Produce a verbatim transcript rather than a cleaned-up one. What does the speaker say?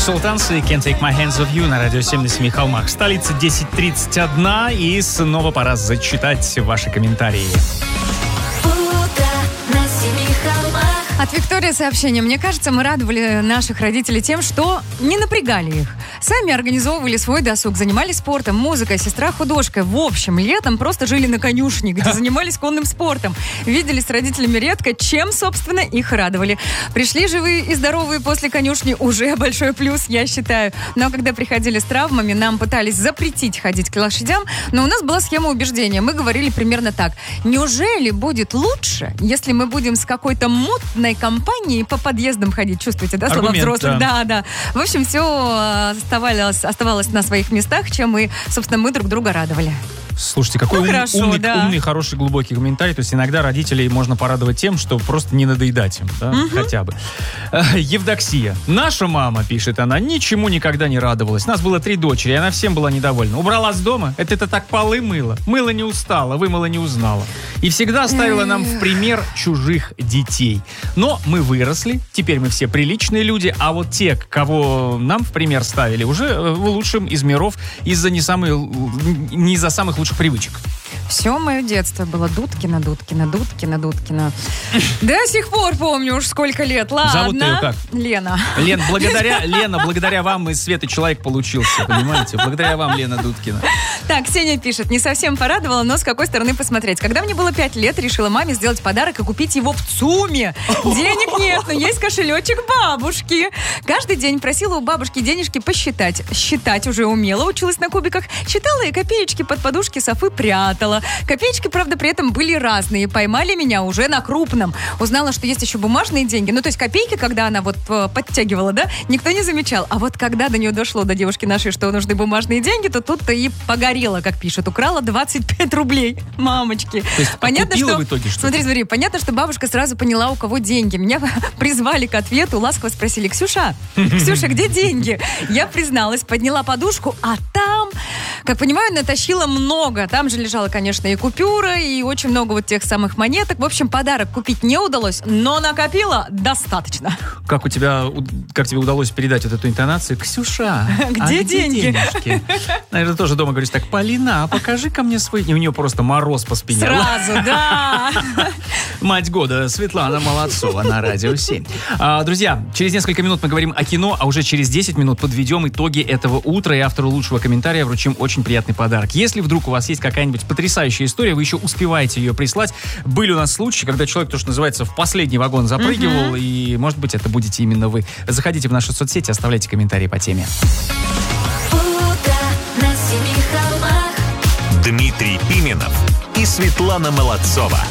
Sultans и Can't Take My Hands Off You на радио семь на семи холмах. Столица десять тридцать один, и снова пора зачитать ваши комментарии. От Виктории сообщение. Мне кажется, мы радовали наших родителей тем, что не напрягали их. Сами организовывали свой досуг, занимались спортом, музыкой, сестра художкой. В общем, летом просто жили на конюшне, где занимались конным спортом. Виделись с родителями редко, чем, собственно, их радовали. Пришли живые и здоровые после конюшни, уже большой плюс, я считаю. Но когда приходили с травмами, нам пытались запретить ходить к лошадям, но у нас была схема убеждения. Мы говорили примерно так. Неужели будет лучше, если мы будем с какой-то мутной компанией по подъездам ходить? Чувствуете, да, слова взрослых? Да, да. В общем, все оставалось, оставалось на своих местах, чем мы, собственно, мы друг друга радовали. Слушайте, какой ну, ум, хорошо, умный, да. умный, хороший, глубокий комментарий. То есть иногда родителей можно порадовать тем, что просто не надоедать им, да, угу. хотя бы. Евдоксия. Наша мама, пишет она, ничему никогда не радовалась. Нас было три дочери, и она всем была недовольна. Убрала с дома, это это так полы мыла. Мыла не устала, вымыла не узнала. И всегда ставила нам в пример чужих детей. Но мы выросли, теперь мы все приличные люди, а вот те, кого нам в пример ставили, уже в лучшем из миров из-за не, самые, не из-за самых лучших привычек. Все мое детство было Дудкина, Дудкина, Дудкина, Дудкина. До сих пор помню уж сколько лет. Ладно. Зовут ее как? Лена. Лен, благодаря, Лена, благодаря вам из Светы человек получился, понимаете? Благодаря вам, Лена Дудкина. Так, Ксения пишет, не совсем порадовала, но с какой стороны посмотреть. Когда мне было пять лет, решила маме сделать подарок и купить его в ЦУМе. Денег нет, но есть кошелечек бабушки. Каждый день просила у бабушки денежки посчитать. Считать уже умела, училась на кубиках. Считала и копеечки под подушки Софы прятала. Копеечки, правда, при этом были разные. Поймали меня уже на крупном. Узнала, что есть еще бумажные деньги. Ну, то есть копейки, когда она вот подтягивала, да, никто не замечал. А вот когда до нее дошло, до девушки нашей, что нужны бумажные деньги, то тут-то и погорела, как пишут. Украла двадцать пять рубей. Мамочки. То есть понятно, что... в итоге что-то? Смотри, смотри, понятно, что бабушка сразу поняла, у кого деньги. Меня призвали к ответу, ласково спросили: Ксюша, Ксюша, где деньги? Я призналась, подняла подушку, а там, как понимаю, натащила много. Там же лежала, конечно, и купюра, и очень много вот тех самых монеток. В общем, подарок купить не удалось, но накопила достаточно. Как у тебя, как тебе удалось передать вот эту интонацию? Ксюша, где, а где деньги? денежки? Наверное, тоже дома говоришь так: Полина, покажи-ка мне свои... И у нее просто мороз по спине. Сразу, да. Мать года Светлана Молодцова на радио семь. А, друзья, через несколько минут мы говорим о кино, а уже через десять минут подведем итоги этого утра, и автору лучшего комментария вручим очень приятный подарок. Если вдруг у вас есть какая-нибудь потрясающая история, вы еще успеваете ее прислать. Были у нас случаи, когда человек, то, что называется, в последний вагон запрыгивал, uh-huh. и, может быть, это будете именно вы. Заходите в наши соцсети, оставляйте комментарии по теме. Дмитрий Пименов и Светлана Молодцова.